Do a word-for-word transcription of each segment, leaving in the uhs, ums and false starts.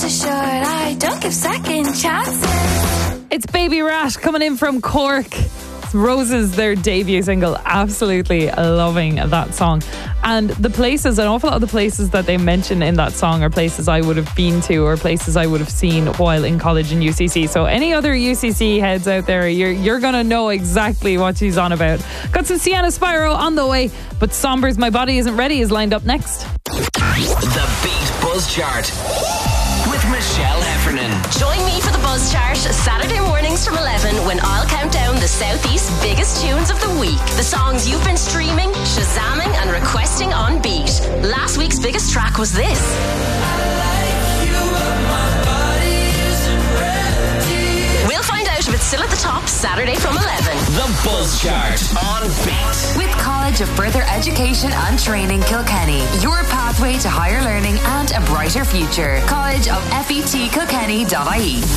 are short, I don't give second chances. It's Baby Rat coming in from Cork. It's Roses, their debut single. Absolutely loving that song. And the places, an awful lot of the places that they mention in that song are places I would have been to or places I would have seen while in college in U C C. So any other U C C heads out there, you're you're going to know exactly what she's on about. Got some Sienna Spyro on the way, but Somber's My Body Isn't Ready is lined up next. The Beat Buzz Chart with Michelle Heffernan. Join me for the Buzz Chart Saturday mornings from eleven when I'll count down the Southeast's biggest tunes of the week. The songs you've been streaming, shazamming and requesting on Beat. Last week's biggest track was this. We'll find out if it's still at the top Saturday from eleven. The Buzz Chart on Beat. With College of Further Education and Training Kilkenny, your pathway to higher learning and a brighter future. College of Fet Kilkenny dot I E.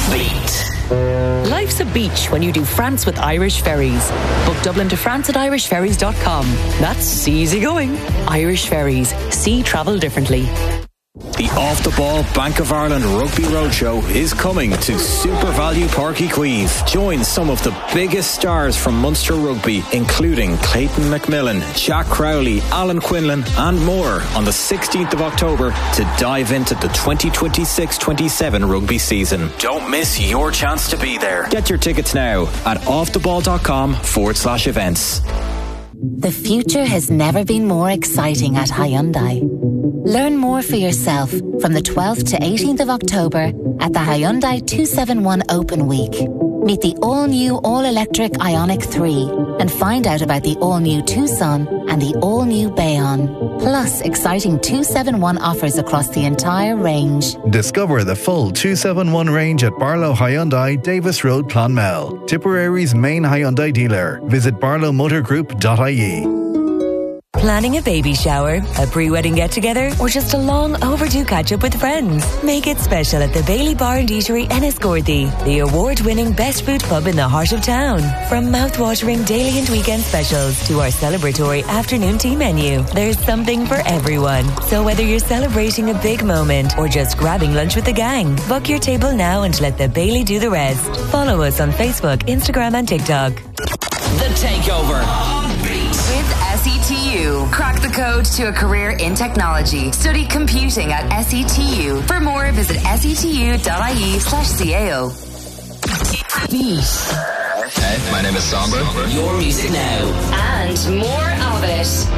Beat. Life's a beach when you do France with Irish Ferries. Book Dublin to France at irish ferries dot com. That's easy going. Irish Ferries. See travel differently. The Off the Ball Bank of Ireland Rugby Roadshow is coming to Super Value Park Queeve. Join some of the biggest stars from Munster Rugby, including Clayton McMillan, Jack Crowley, Alan Quinlan, and more on the sixteenth of October to dive into the twenty twenty-six twenty-seven rugby season. Don't miss your chance to be there. Get your tickets now at offtheball.com forward slash events. The future has never been more exciting at Hyundai. Learn more for yourself from the twelfth to eighteenth of October at the Hyundai two seventy-one Open Week. Meet the all-new all-electric Ioniq three and find out about the all-new Tucson and the all-new Bayon. Plus, exciting two seventy-one offers across the entire range. Discover the full two seventy-one range at Barlow Hyundai, Davis Road, Clonmel. Tipperary's main Hyundai dealer. Visit barlow motor group dot I E. Planning a baby shower, a pre-wedding get-together, or just a long overdue catch-up with friends? Make it special at the Bailey Bar and Eatery Enniscorthy, the award-winning best food pub in the heart of town. From mouth-watering daily and weekend specials to our celebratory afternoon tea menu, there's something for everyone. So whether you're celebrating a big moment or just grabbing lunch with the gang, book your table now and let the Bailey do the rest. Follow us on Facebook, Instagram and TikTok. The Takeover on Beat. With S E T U. Crack the code to a career in technology. Study computing at S E T U. For more, visit setu dot I E slash C A O. Beat. Hey, my name is Somber. Your music now. And more of it.